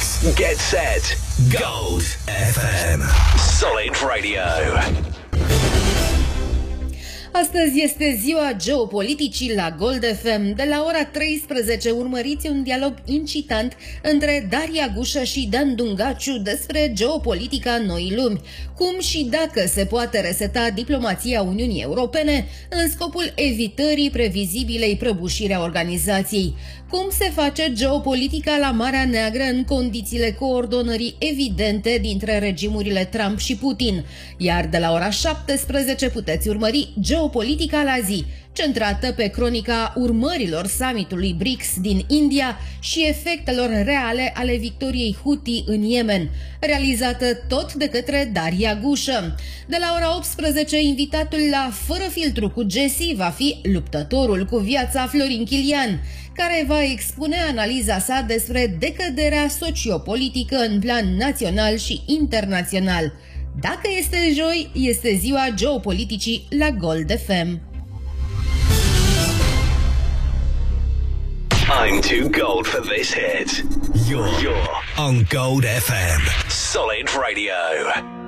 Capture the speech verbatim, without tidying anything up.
Get set. Gold F M. Solid Radio. Astăzi este ziua geopoliticii la Gold F M. De la ora treisprezece urmăriți un dialog incitant între Daria Gușă și Dan Dungaciu despre geopolitica noii lumi. Cum și dacă se poate reseta diplomația Uniunii Europene în scopul evitării previzibilei prăbușiri a organizației. Cum se face geopolitica la Marea Neagră în condițiile coordonării evidente dintre regimurile Trump și Putin. Iar de la ora șaptesprezece puteți urmări Geopolitica la zi, centrată pe cronica urmărilor summitului B R I C S din India și efectelor reale ale victoriei Houthi în Yemen, realizată tot de către Daria Gușă. De la ora optsprezece, invitatul la Fără Filtru cu Jesse va fi luptătorul cu viața Florin Chilian, care va expune analiza sa despre decăderea sociopolitică în plan național și internațional. Dacă este joi, este ziua geopoliticii la Gold F M. I'm too gold for this hit. You're, you're on Gold F M. Solid Radio.